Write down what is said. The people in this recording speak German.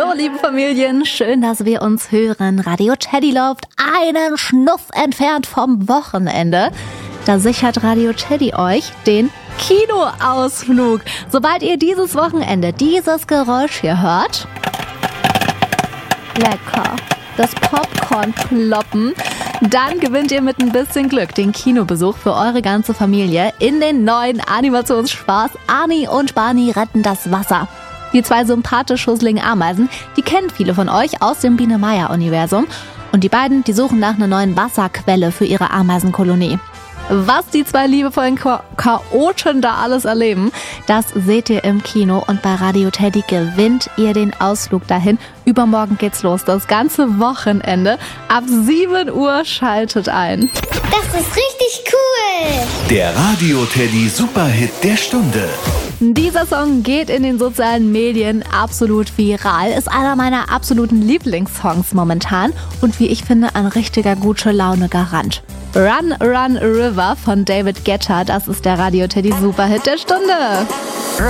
Hallo, liebe Familien, schön, dass wir uns hören. Radio Teddy läuft einen Schnuff entfernt vom Wochenende. Da sichert Radio Teddy euch den Kinoausflug. Sobald ihr dieses Wochenende dieses Geräusch hier hört, lecker, das Popcorn ploppen, dann gewinnt ihr mit ein bisschen Glück den Kinobesuch für eure ganze Familie in den neuen Animationsspaß Arnie und Barney retten das Wasser. Die zwei sympathisch schusseligen Ameisen, die kennen viele von euch aus dem Biene-Meier-Universum. Und die beiden, die suchen nach einer neuen Wasserquelle für ihre Ameisenkolonie. Was die zwei liebevollen Chaoten da alles erleben, das seht ihr im Kino. Und bei Radio Teddy gewinnt ihr den Ausflug dahin. Übermorgen geht's los, das ganze Wochenende. Ab 7 Uhr schaltet ein. Das ist richtig cool! Der Radio Teddy Superhit der Stunde. Dieser Song geht in den sozialen Medien absolut viral, ist einer meiner absoluten Lieblingssongs momentan und wie ich finde, ein richtiger gute Laune Garant. Run, Run, River von David Guetta, das ist der Radio Teddy Superhit der Stunde.